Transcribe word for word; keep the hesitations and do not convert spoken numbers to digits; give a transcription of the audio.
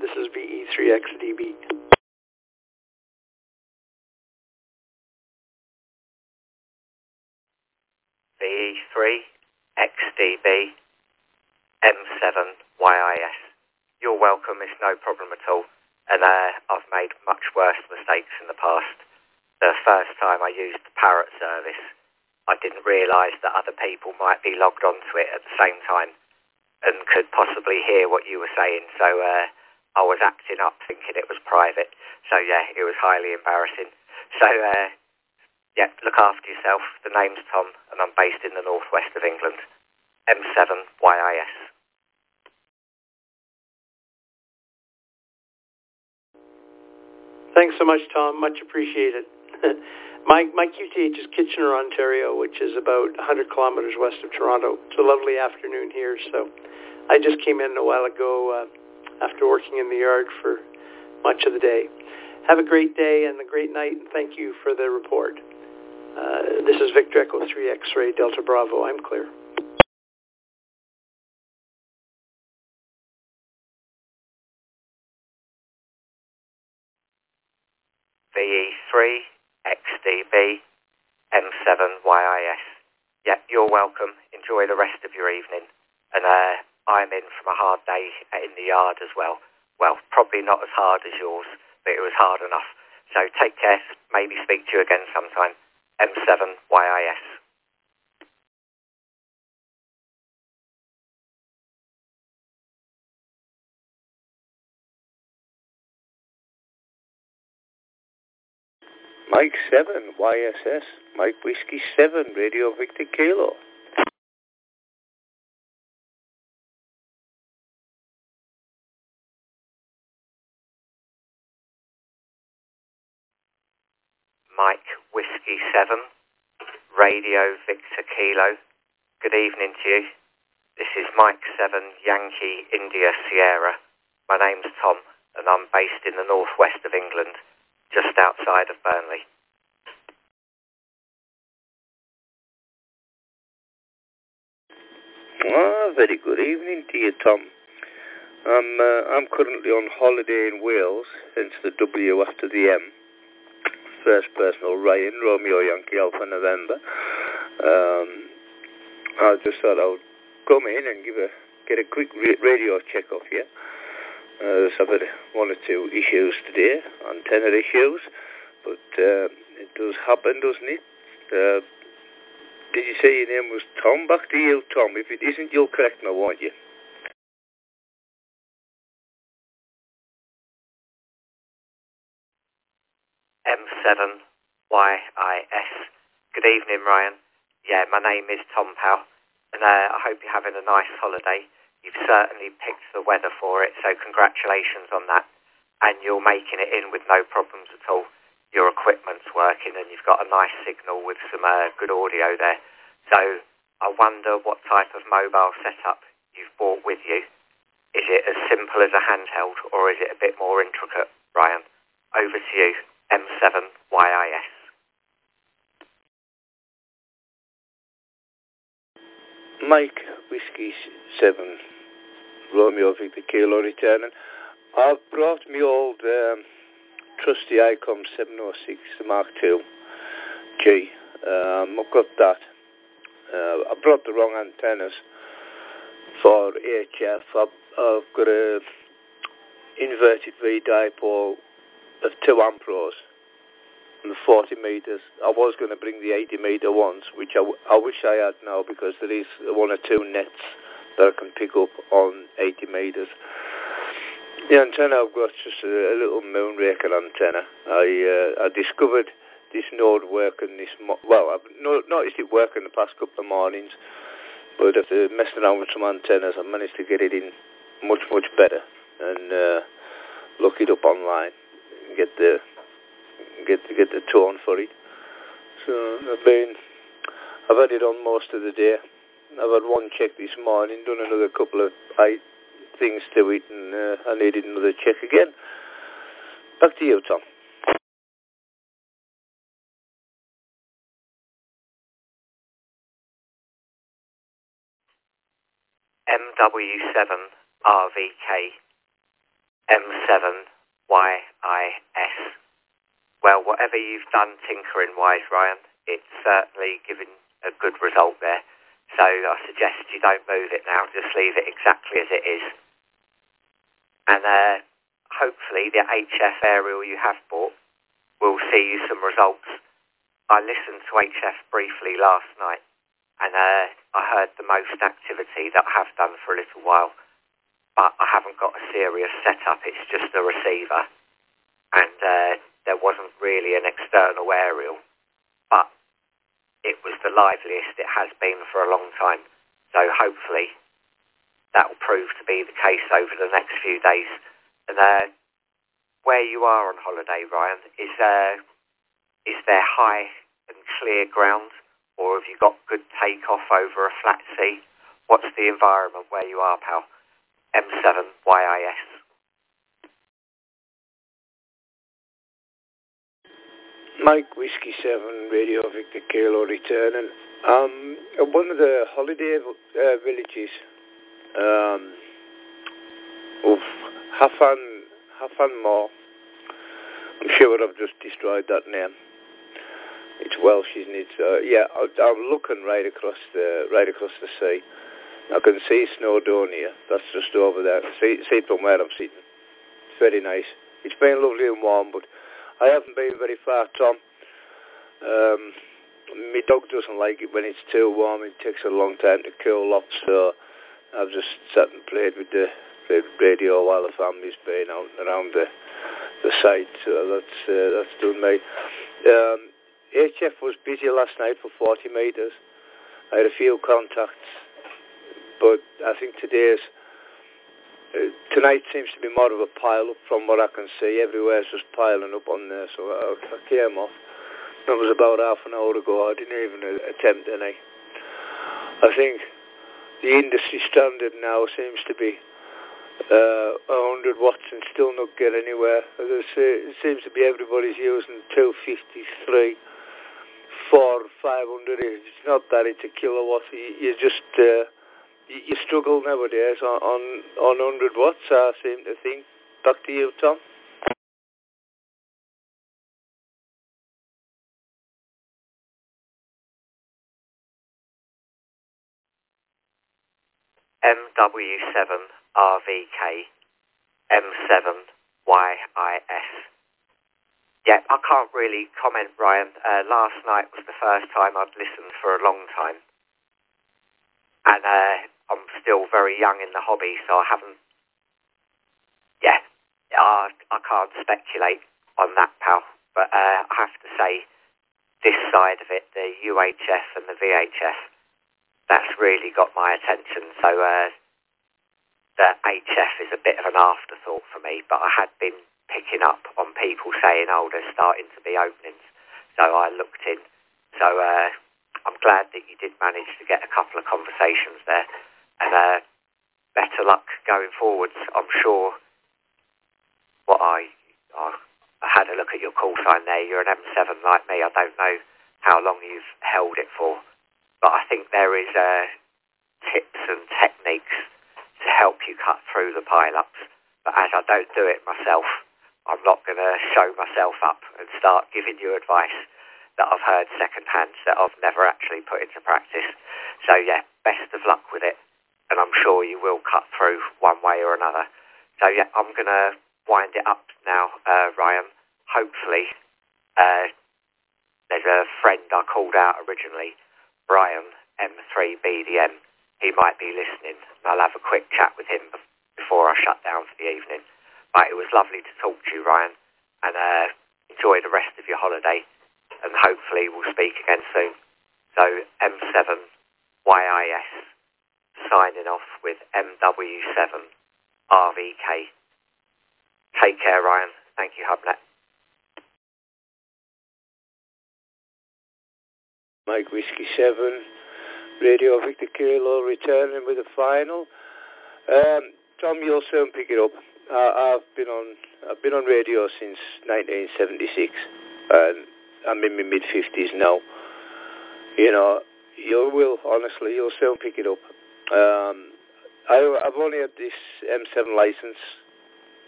This is V E three X D B. V E three X D B M seven Y I S. You're welcome, it's no problem at all. And uh, I've made much worse mistakes in the past. The first time I used the Parrot service, I didn't realise that other people might be logged onto it at the same time and could possibly hear what you were saying. So uh, I was acting up thinking it was private. So yeah, it was highly embarrassing. So uh, yeah, look after yourself. The name's Tom and I'm based in the northwest of England. M seven Y I S. Thanks so much, Tom. Much appreciated. my my Q T H is Kitchener, Ontario, which is about one hundred kilometers west of Toronto. It's a lovely afternoon here, so I just came in a while ago uh, after working in the yard for much of the day. Have a great day and a great night, and thank you for the report. Uh, this is Victor Echo three X-Ray Delta Bravo. I'm clear. V E three X D B M seven Y I S. Yeah, you're welcome. Enjoy the rest of your evening. And uh, I'm in from a hard day in the yard as well. Well, probably not as hard as yours, but it was hard enough. So take care. Maybe speak to you again sometime. M seven Y I S. Mike seven, Y S S, Mike Whiskey seven, Radio Victor Kilo. Mike Whiskey seven, Radio Victor Kilo. Good evening to you. This is Mike seven, Yankee India Sierra. My name's Tom and I'm based in the northwest of England, just outside of Burnley. Ah, very good evening to you, Tom. I'm uh, I'm currently on holiday in Wales, hence the W after the M. First personal Ryan, Romeo Yankee Alpha November. Um, I just thought I would come in and give a get a quick ra- radio check off you. Uh, so I've had one or two issues today, antenna issues, but uh, it does happen, doesn't it? Uh, did you say your name was Tom? Back to you, Tom. If it isn't, you'll correct me, won't you? M seven Y I S. Good evening, Ryan. Yeah, my name is Tom Powell, and uh, I hope you're having a nice holiday. You've certainly picked the weather for it, so congratulations on that. And you're making it in with no problems at all. Your equipment's working and you've got a nice signal with some uh, good audio there. So I wonder what type of mobile setup you've brought with you. Is it as simple as a handheld or is it a bit more intricate, Ryan? Over to you, M seven Y I S. Mike Whiskey seven, Romeo Victor Kilo returning. I've brought my old um, trusty ICOM seven oh six, the Mark two G. Um, I've got that. Uh, I brought the wrong antennas for H F. I've, I've got a inverted V dipole of two ampros and the forty meters. I was going to bring the eighty meter ones, which I, w- I wish I had now because there is one or two nets that I can pick up on eighty meters. The antenna I've got is just a, a little moonraker antenna. I uh, I discovered this node working this mo- well. I've no- noticed it work in the past couple of mornings, but after messing around with some antennas, I managed to get it in much much better and uh, look it up online and get the get get the tone for it. So I've been I've had it on most of the day. I've had one check this morning, done another couple of I. things to it, and uh, I needed another check again. Back to you, Tom. M W seven R V K M seven Y I S. Well, whatever you've done tinkering-wise, Ryan, it's certainly given a good result there. So I suggest you don't move it now, just leave it exactly as it is. And uh, hopefully the H F aerial you have bought will see you some results. I listened to H F briefly last night, and uh, I heard the most activity that I have done for a little while, but I haven't got a serious setup. It's just a receiver, and uh, there wasn't really an external aerial, but it was the liveliest it has been for a long time. So hopefully that will prove to be the case over the next few days. And uh, where you are on holiday, Ryan, is uh, is there high and clear ground, or have you got good takeoff over a flat sea? What's the environment where you are, pal? M seven Y I S. Mike Whiskey seven, Radio Victor Kilo returning. Um, at one of the holiday uh, villages um, of Hafan, Hafan Moor. I'm sure I've just destroyed that name. It's Welsh, isn't it? Uh, yeah, I, I'm looking right across the right across the sea. I can see Snowdonia. That's just over there. See, see it from where I'm sitting. It's very nice. It's been lovely and warm, but I haven't been very far, Tom. Um, my dog doesn't like it when it's too warm. It takes a long time to cool off, so I've just sat and played with the, played with radio while the family's been out and around the the site. So that's uh, that's done me. Um, H F was busy last night for forty metres. I had a few contacts, but I think today's Uh, tonight seems to be more of a pile-up from what I can see. Everywhere's just piling up on there, so I, I came off. That was about half an hour ago. I didn't even attempt any. I think the industry standard now seems to be uh, one hundred watts and still not get anywhere. As I say, it seems to be everybody's using two fifty-three, four, five hundred. It's not that, it's a kilowatt. You, you just... Uh, You struggle nowadays on, on, on one hundred watts, I seem to think. Back to you, Tom. M W seven R V K, M seven Y I S. Yeah, I can't really comment, Ryan. Uh, last night was the first time I'd listened for a long time. And uh, I'm still very young in the hobby, so I haven't... Yeah, I, I can't speculate on that, pal. But uh, I have to say, this side of it, the U H F and the V H F, that's really got my attention. So uh, the H F is a bit of an afterthought for me, but I had been picking up on people saying, oh, there's starting to be openings. So I looked in. So... Uh, I'm glad that you did manage to get a couple of conversations there, and uh, better luck going forwards. I'm sure what I, I I had a look at your call sign there. You're an M seven like me. I don't know how long you've held it for, but I think there is uh, tips and techniques to help you cut through the pile-ups. But as I don't do it myself, I'm not going to show myself up and start giving you advice that I've heard second-hand that I've never actually put into practice. So yeah, best of luck with it, and I'm sure you will cut through one way or another. So yeah, I'm going to wind it up now, uh, Ryan. Hopefully, uh, there's a friend I called out originally, Brian, M three B D M. He might be listening, and I'll have a quick chat with him before I shut down for the evening. But it was lovely to talk to you, Ryan, and uh, enjoy the rest of your holiday. And hopefully we'll speak again soon. So M seven Y I S signing off with M W seven R V K. Take care, Ryan. Thank you, Hubnet. Mike Whiskey seven, Radio Victor Kilo returning with a final. Um, Tom, you'll soon pick it up. Uh, I've been on I've been on radio since nineteen seventy-six, and I'm in my mid-fifties now. You know, you will, honestly, you'll soon pick it up. Um, I, I've only had this M seven license